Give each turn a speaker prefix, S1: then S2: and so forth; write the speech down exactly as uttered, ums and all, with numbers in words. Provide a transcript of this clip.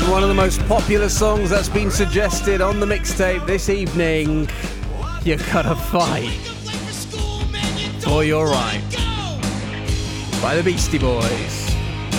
S1: one of the most popular songs that's been suggested on the mixtape this evening. You gotta fight for your right by the Beastie Boys.